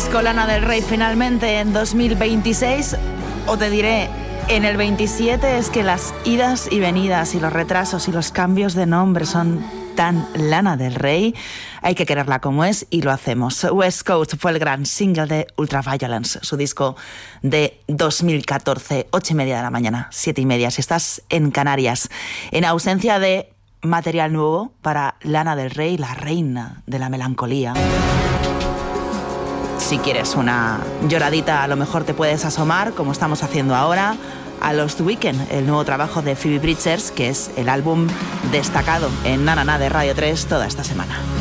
disco Lana del Rey finalmente en 2026, o te diré en el 27, es que las idas y venidas y los retrasos y los cambios de nombre son tan Lana del Rey. Hay que quererla como es y lo hacemos. West Coast fue el gran single de Ultraviolence, su disco de 2014, 8:30 de la mañana, 7:30 si estás en Canarias. En ausencia de material nuevo para Lana del Rey, la reina de la melancolía. Si quieres una lloradita, a lo mejor te puedes asomar, como estamos haciendo ahora, a Lost Weekend, el nuevo trabajo de Phoebe Bridgers, que es el álbum destacado en Na Na Na de Radio 3 toda esta semana.